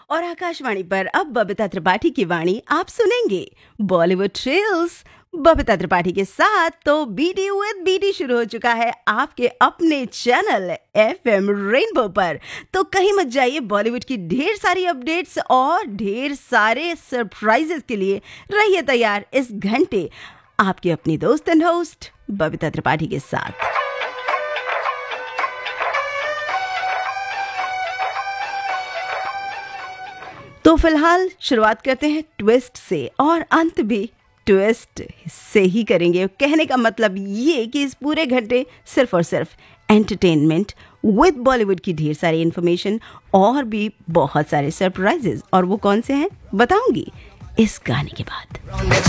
और आकाशवाणी पर अब बबीता त्रिपाठी की वाणी आप सुनेंगे बॉलीवुड थ्रिल्स बबीता त्रिपाठी के साथ। तो बीटी विद बीटी शुरू हो चुका है आपके अपने चैनल एफएम रेनबो पर। तो कहीं मत जाइए, बॉलीवुड की ढेर सारी अपडेट्स और ढेर सारे सरप्राइजेस के लिए रहिए तैयार इस घंटे आपकी अपनी दोस्त एंड होस्ट बबीता त्रिपाठी के साथ। तो फिलहाल शुरुआत करते हैं ट्विस्ट से और अंत भी ट्विस्ट से ही करेंगे। कहने का मतलब ये कि इस पूरे घंटे सिर्फ और सिर्फ एंटरटेनमेंट विद बॉलीवुड की ढेर सारी इन्फॉर्मेशन और भी बहुत सारे सरप्राइजेस। और वो कौन से हैं बताऊंगी इस गाने के बाद।